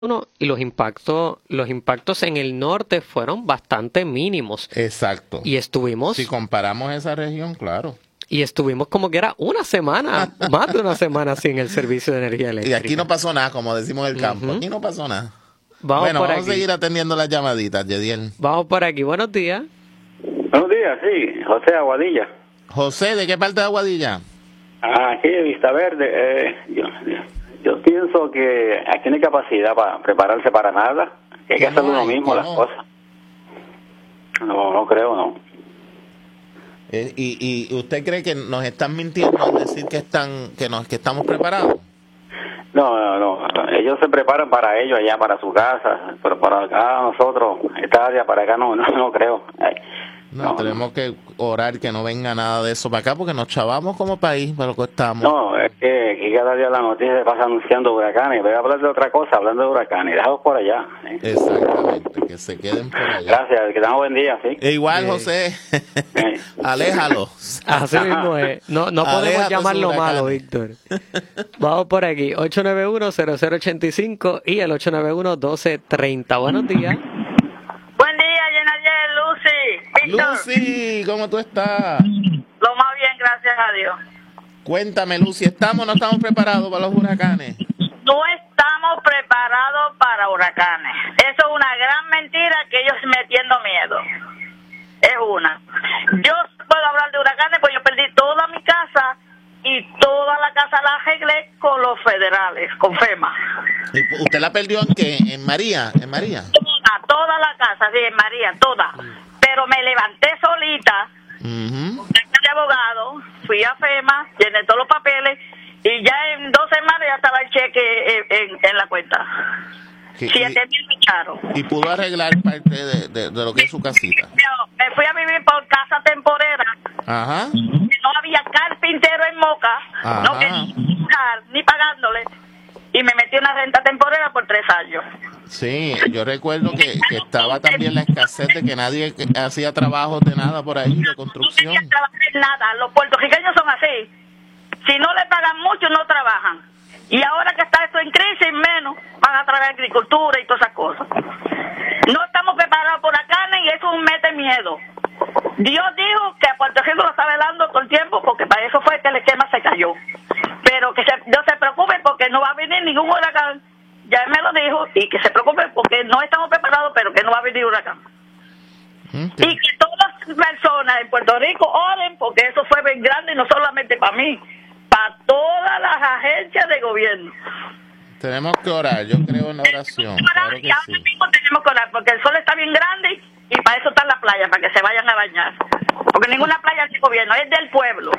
y los impactos en el norte fueron bastante mínimos. Exacto. Y estuvimos... Si comparamos esa región, claro. Y estuvimos como que era una semana, más de una semana sin el servicio de energía Y eléctrica. aquí no pasó nada, como decimos en el campo. Aquí no pasó nada. Vamos vamos a seguir atendiendo las llamaditas, Yediel. Vamos por aquí. Buenos días. Buenos días, sí. José Aguadilla. José, ¿de qué parte de Aguadilla? Aquí de Vista Verde. Yo pienso que aquí no hay capacidad para prepararse para nada. Que hay que hacer uno mismo las cosas. No creo, no. ¿Y usted cree que nos están mintiendo al decir que estamos preparados? No. Ellos se preparan para ellos allá, para su casa. Pero para acá nosotros, esta área para acá no creo. No, tenemos que orar que no venga nada de eso para acá porque nos chavamos como país para lo que estamos. No, es que cada día la noticia se pasa anunciando huracanes. Voy a hablar de otra cosa, hablando de huracanes. Déjalos por allá. Exactamente, que se queden por allá. Gracias, que tengan buen día, ¿sí? Igual, José. Aléjalos. Así mismo es. No podemos llamarlo malo, Víctor. Vamos por aquí. 891-0085 y el 891-1230. Buenos días. Buen día, Yenayel, Lucy. Víctor. Lucy, ¿cómo tú estás? Lo más bien, gracias a Dios. Cuéntame, Lucy, ¿estamos o no estamos preparados para los huracanes? No estamos preparados para huracanes. Eso es una gran mentira que ellos metiendo miedo. Es una. Yo puedo hablar de huracanes porque yo perdí toda mi casa y toda la casa la arreglé con los federales, con FEMA. ¿Y usted la perdió en qué? ¿En María? ¿En María? Toda la casa, sí, en María, toda. Pero me levanté solita, de abogado, fui a FEMA, llené todos los papeles y ya en 2 semanas ya estaba el cheque en la cuenta. 7,000 picharos. ¿Y pudo arreglar parte de lo que es su casita? Me fui a vivir por casa temporera. Ajá. No había carpintero en Moca. Ajá. No quería ni pagándole. Y me metí una renta temporera por 3 años. Sí, yo recuerdo que estaba también la escasez de que nadie hacía trabajos de nada por ahí, de construcción. No querían trabajar en nada. Los puertorriqueños son así. Si no le pagan mucho, no trabajan. Y ahora que está esto en crisis, menos van a trabajar agricultura y todas esas cosas. No estamos preparados por huracanes y eso mete miedo. Dios dijo que a Puerto Rico lo está velando todo el tiempo porque para eso fue que el esquema se cayó. Pero que no se preocupen porque no va a venir ningún huracán. Ya me lo dijo, y que se preocupen porque no estamos preparados, pero que no va a venir huracán. Y que todas las personas en Puerto Rico oren porque eso fue bien grande y no solamente para mí, para todas las agencias de gobierno. Tenemos que orar, yo creo en la oración. Claro que y ahora mismo tenemos que orar porque el sol está bien grande y para eso está en la playa, para que se vayan a bañar. Porque ninguna playa es del gobierno, es del pueblo.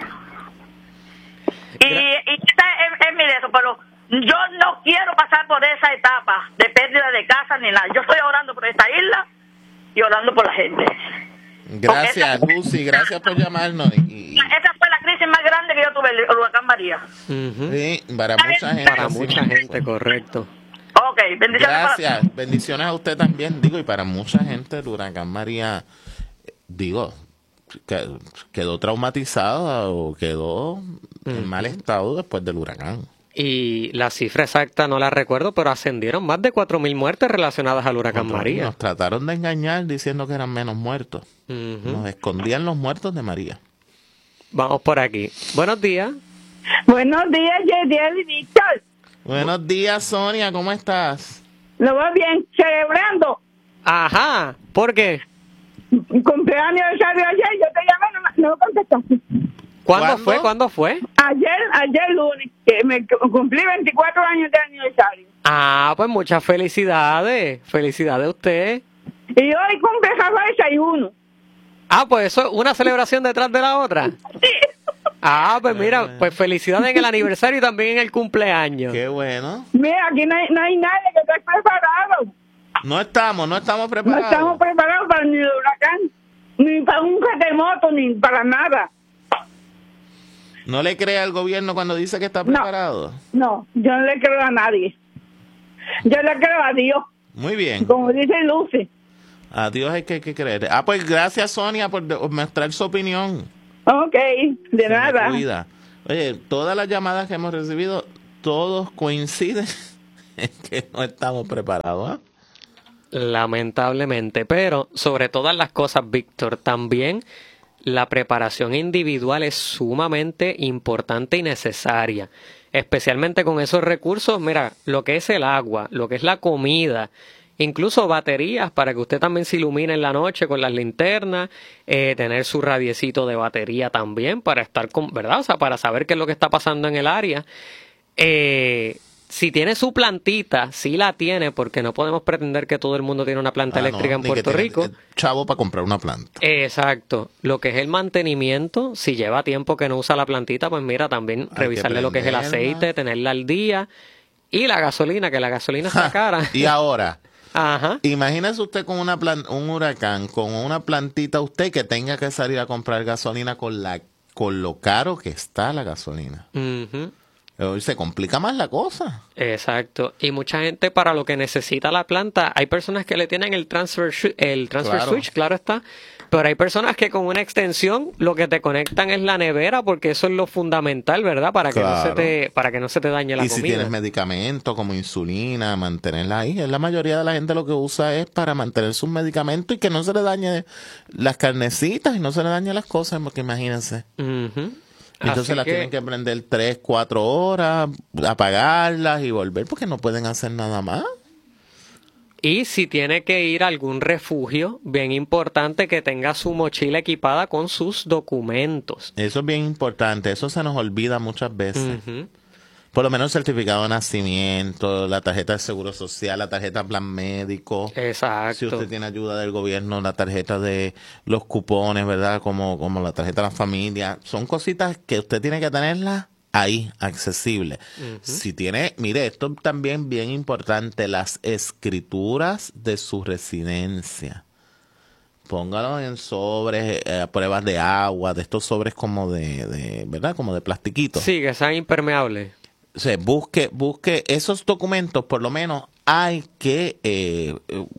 Y esta es mi deseo, pero yo no quiero pasar por esa etapa de pérdida de casa ni nada. Yo estoy orando por esta isla y orando por la gente. Gracias, Lucy, gracias por llamarnos. Esa fue la crisis más grande que yo tuve, el huracán María. Sí, para mucha gente. Para mucha gente, correcto. Ok, bendiciones. Gracias, bendiciones a usted también, y para mucha gente el huracán María, quedó traumatizada o quedó en mal estado después del huracán. Y la cifra exacta no la recuerdo, pero ascendieron más de 4,000 muertes relacionadas al huracán María. Nos trataron de engañar diciendo que eran menos muertos. Nos escondían los muertos de María. Vamos por aquí. Buenos días. Buenos días, Yediel y Víctor. Buenos días, Sonia, ¿cómo estás? Lo va bien, celebrando. Ajá, ¿por qué? Cumpleaños aniversario ayer, yo te llamé, no contestaste. ¿Cuándo fue? Ayer lunes, que me cumplí 24 años de aniversario. Ah, pues muchas felicidades. Felicidades a usted. Y hoy cumple Rafa 61. Ah, pues eso es una celebración detrás de la otra. Sí. Ah, pues mira, pues felicidades en el aniversario y también en el cumpleaños. Qué bueno. Mira, aquí no hay nadie que esté preparado. No estamos preparados. No estamos preparados para ni el huracán, ni para un terremoto, ni para nada. ¿No le cree al gobierno cuando dice que está preparado? No, yo no le creo a nadie. Yo le creo a Dios. Muy bien. Como dice Lucy. A Dios hay que creer. Ah, pues gracias, Sonia, por mostrar su opinión. Ok, de nada. Cuida. Oye, todas las llamadas que hemos recibido, todos coinciden es que no estamos preparados, ¿eh? Lamentablemente, pero sobre todas las cosas, Víctor, también la preparación individual es sumamente importante y necesaria, especialmente con esos recursos, mira, lo que es el agua, lo que es la comida, incluso baterías para que usted también se ilumine en la noche con las linternas, tener su radiecito de batería también para estar con, ¿verdad? O sea, para saber qué es lo que está pasando en el área. Si tiene su plantita, sí la tiene, porque no podemos pretender que todo el mundo tiene una planta eléctrica en Puerto Rico. Chavo para comprar una planta. Exacto. Lo que es el mantenimiento, si lleva tiempo que no usa la plantita, pues mira, también revisarle lo que es el aceite, tenerla al día. Y la gasolina, que la gasolina está cara. Y ahora, ajá, imagínese usted con un huracán, con una plantita, usted que tenga que salir a comprar gasolina con lo caro que está la gasolina. ujú. Se complica más la cosa. Exacto. Y mucha gente para lo que necesita la planta, hay personas que le tienen el transfer Claro. switch, claro está, pero hay personas que con una extensión lo que te conectan es la nevera, porque eso es lo fundamental, ¿verdad? Para que Claro. para que no se te dañe la Y si comida. tienes medicamentos como insulina, mantenerla ahí. La mayoría de la gente lo que usa es para mantener sus medicamentos y que no se le dañe las carnecitas y no se le dañe las cosas, porque imagínense. Ujú. Entonces Así las tienen que prender 3, 4 horas, apagarlas y volver porque no pueden hacer nada más. Y si tiene que ir a algún refugio, bien importante que tenga su mochila equipada con sus documentos. Eso es bien importante, eso se nos olvida muchas veces. Ujú. Por lo menos el certificado de nacimiento, la tarjeta de seguro social, la tarjeta plan médico. Exacto. Si usted tiene ayuda del gobierno, la tarjeta de los cupones, ¿verdad? Como la tarjeta de la familia. Son cositas que usted tiene que tenerlas ahí, accesible. Si tiene, mire, esto también bien importante, las escrituras de su residencia. Póngalo en sobres, pruebas de agua, de estos sobres como de ¿verdad? Como de plastiquito. Sí, que sean impermeables. O sea, busque esos documentos, por lo menos hay que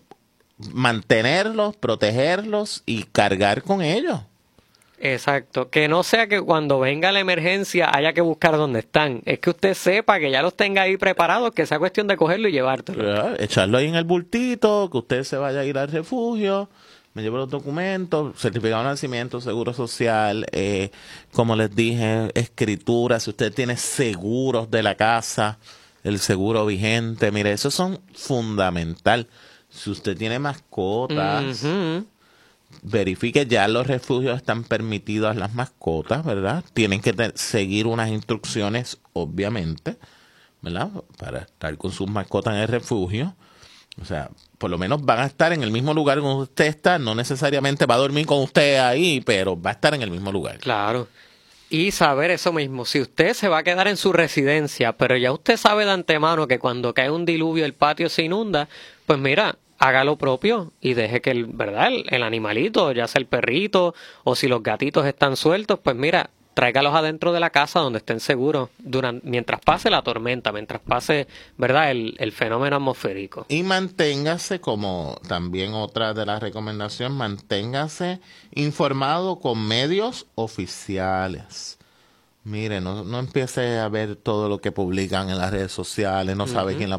mantenerlos, protegerlos y cargar con ellos. Exacto, que no sea que cuando venga la emergencia haya que buscar dónde están, es que usted sepa que ya los tenga ahí preparados, que sea cuestión de cogerlo y llevártelo. Echarlo ahí en el bultito, que usted se vaya a ir al refugio, me llevo los documentos, certificado de nacimiento, seguro social, como les dije, escritura, si usted tiene seguros de la casa, el seguro vigente, mire, esos son fundamental. Si usted tiene mascotas, Ujú. verifique, ya los refugios están permitidos las mascotas, ¿verdad? Tienen que seguir unas instrucciones, obviamente, ¿verdad? Para estar con sus mascotas en el refugio. O sea, por lo menos van a estar en el mismo lugar donde usted está. No necesariamente va a dormir con usted ahí, pero va a estar en el mismo lugar. Claro. Y saber eso mismo, si usted se va a quedar en su residencia, pero ya usted sabe de antemano que cuando cae un diluvio el patio se inunda, pues mira, haga lo propio y deje que ¿verdad? El animalito, ya sea el perrito o si los gatitos están sueltos, pues mira, tráigalos adentro de la casa donde estén seguros mientras pase la tormenta, mientras pase, ¿verdad? El fenómeno atmosférico. Y manténgase, como también otra de las recomendaciones, manténgase informado con medios oficiales. Mire, no empiece a ver todo lo que publican en las redes sociales, no sabe quién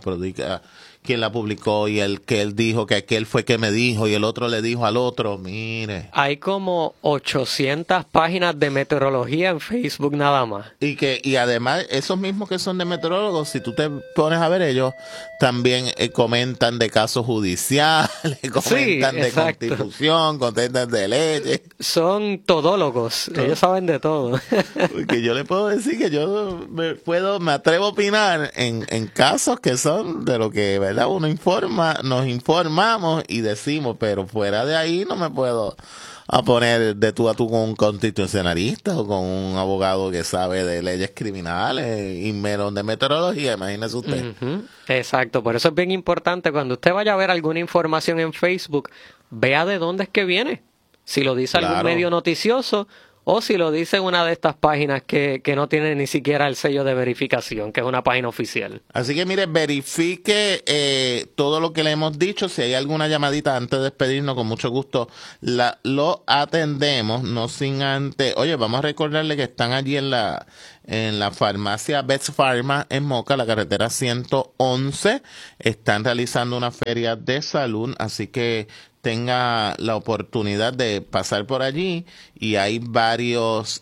la publicó y que él dijo que aquel fue que me dijo y el otro le dijo al otro, mire. Hay como 800 páginas de meteorología en Facebook nada más. Y además, esos mismos que son de meteorólogos, si tú te pones a ver, ellos también comentan de casos judiciales, comentan de exacto. constitución, comentan de leyes. Son todólogos, ellos saben de todo. Porque yo le puedo decir que yo me atrevo a opinar en casos que son de lo que, ¿verdad? Uno nos informamos y decimos, pero fuera de ahí no me puedo a poner de tú a tú con un constitucionalista o con un abogado que sabe de leyes criminales y menos de meteorología, imagínese usted. Ujú. Exacto, por eso es bien importante cuando usted vaya a ver alguna información en Facebook, vea de dónde es que viene. Si lo dice algún Claro. medio noticioso o si lo dice una de estas páginas que no tiene ni siquiera el sello de verificación, que es una página oficial. Así que mire, verifique todo lo que le hemos dicho. Si hay alguna llamadita antes de despedirnos, con mucho gusto lo atendemos, no sin antes. Oye, vamos a recordarle que están allí en en la farmacia Best Pharma en Moca, la carretera 111. Están realizando una feria de salud, así que tenga la oportunidad de pasar por allí y hay varios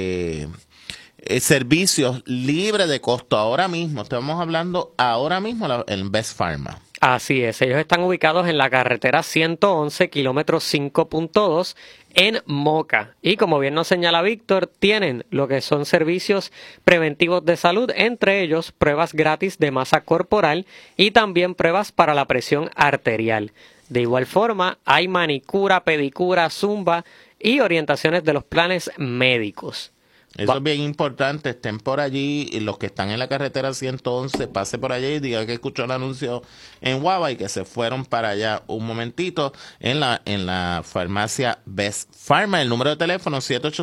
servicios libres de costo ahora mismo. Estamos hablando ahora mismo en Best Pharma. Así es, ellos están ubicados en la carretera 111, kilómetro 5.2, en Moca. Y como bien nos señala Víctor, tienen lo que son servicios preventivos de salud, entre ellos pruebas gratis de masa corporal y también pruebas para la presión arterial. De igual forma, hay manicura, pedicura, zumba y orientaciones de los planes médicos. Eso es bien importante, estén por allí, y los que están en la carretera 111, pase por allí y diga que escuchó el anuncio en Guava y que se fueron para allá un momentito en la farmacia Best Pharma. El número de teléfono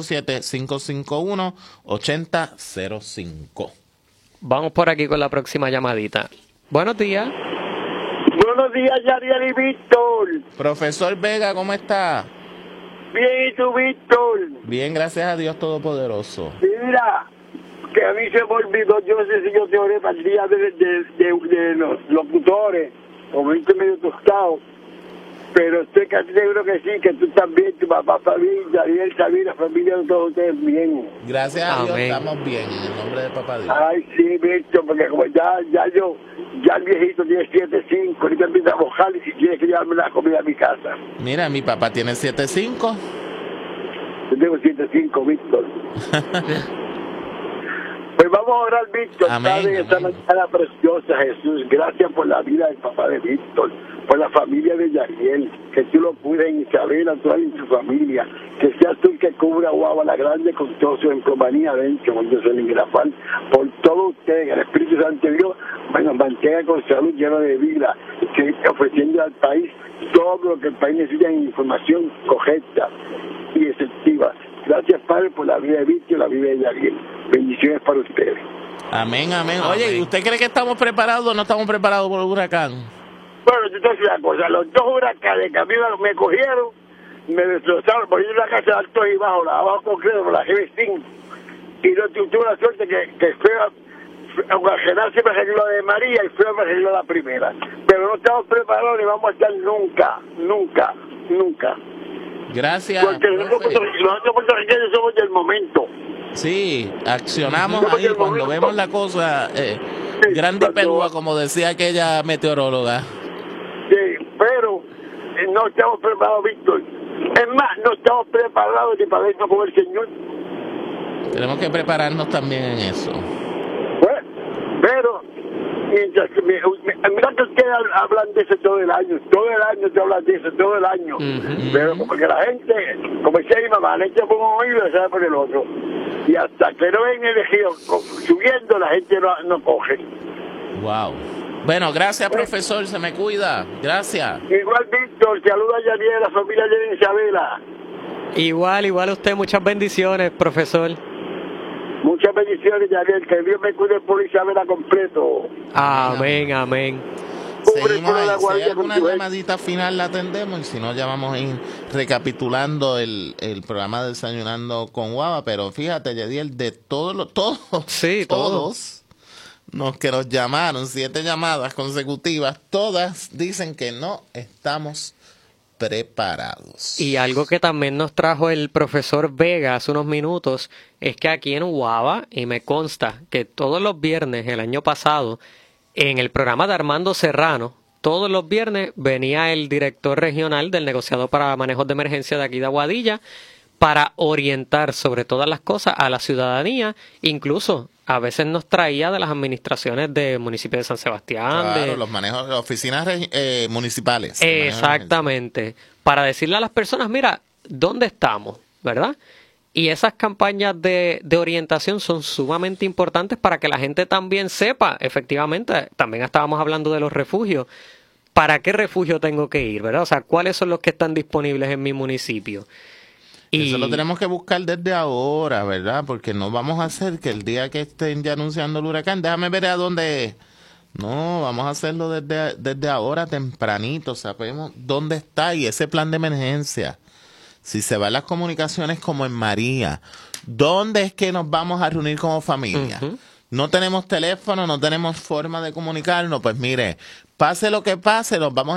787-551-8005. Vamos por aquí con la próxima llamadita. Buenos días. Buenos días, Yariel y Víctor. Profesor Vega, ¿cómo está? Bien, ¿y tú, Víctor? Bien, gracias a Dios Todopoderoso. Mira, que a mí se me olvidó, yo no sé si yo te oré para el día de los locutores, como viste medio tostado, pero estoy casi seguro que sí, que tú también, tu papá Fabián, Yariel, Sabina, la familia de todos ustedes bien. Gracias a Dios, Amén. estamos bien, en el nombre de Papá Dios. Ay, sí, Víctor, porque como ya el viejito tiene 7'5", ahorita empieza a mojar y si tienes que llevarme la comida a mi casa. Mira, mi papá tiene 7'5". Yo tengo 7'5", Víctor. Pues vamos a orar, Víctor. Amén, Padre, esta amén. mañana preciosa, Jesús. Gracias por la vida del papá de Víctor, por la familia de Yariel. Que tú lo cuides en Isabela, toda en su familia. Que seas tú el que cubra Guava la Grande con todo su emplomanía dentro, con Dios el Ingrafal. Por todo usted, que el Espíritu Santo de Dios, bueno, mantenga con salud llena de vida, que ofreciendo al país todo lo que el país necesita en información correcta y efectiva. Gracias, Padre, por la vida de Víctor y la vida de Yariel. Bendiciones para ustedes. Amén, amén. Oye, ¿y usted cree que estamos preparados o no estamos preparados por el huracán? Bueno, yo te voy a decir una cosa. Los dos huracanes que a mí me cogieron, me destrozaron, porque yo en la casa de altos y bajos, la abajo concreto, la GB5, y no tuve la suerte que fue aunque al general siempre arregló la de María y fue a arregló la primera. Pero no estamos preparados ni vamos a estar nunca. Gracias, Porque nosotros puertorriqueños somos del momento. Sí, accionamos ahí cuando vemos la cosa grande y pelúa, como decía aquella meteoróloga. Sí, pero no estamos preparados, Víctor. Es más, no estamos preparados ni para vernos con el Señor. Tenemos que prepararnos también en eso. Bueno, pero mientras que mira que ustedes hablan de eso todo el año te hablan de eso, todo el año. Pero como que la gente, como decía mi mamá, la gente pone un oído y se va por el otro. Y hasta que no ven elegido subiendo, la gente no coge. Wow. Bueno, gracias, profesor, se me cuida. Gracias. Igual, Víctor, saluda a Yaniel, a la familia de Isabela. Igual a usted, muchas bendiciones, profesor. Muchas bendiciones, Yaniel, que Dios me cuide por Isabela completo. Amén, amén. Seguimos ahí. Si hay alguna llamadita final la atendemos y si no ya vamos a ir recapitulando el programa de Desayunando con Guava, pero fíjate, Yadiel, de todos los que nos llamaron, 7 llamadas consecutivas, todas dicen que no estamos preparados. Y algo que también nos trajo el profesor Vega hace unos minutos es que aquí en Guava, y me consta que todos los viernes el año pasado, en el programa de Armando Serrano, todos los viernes venía el director regional del negociado para manejos de emergencia de aquí de Aguadilla para orientar sobre todas las cosas a la ciudadanía, incluso a veces nos traía de las administraciones del municipio de San Sebastián. Claro, los manejos, las oficinas municipales. Exactamente, para decirle a las personas, mira, ¿dónde estamos? ¿Verdad? Y esas campañas de orientación son sumamente importantes para que la gente también sepa, efectivamente, también estábamos hablando de los refugios, ¿para qué refugio tengo que ir? ¿Verdad? O sea, ¿cuáles son los que están disponibles en mi municipio? Y eso lo tenemos que buscar desde ahora, ¿verdad? Porque no vamos a hacer que el día que estén ya anunciando el huracán, déjame ver a dónde es. No, vamos a hacerlo desde ahora tempranito, sabemos dónde está y ese plan de emergencia. si se van las comunicaciones como en María, ¿dónde es que nos vamos a reunir como familia? No tenemos teléfono, no tenemos forma de comunicarnos, pues mire, pase lo que pase, nos vamos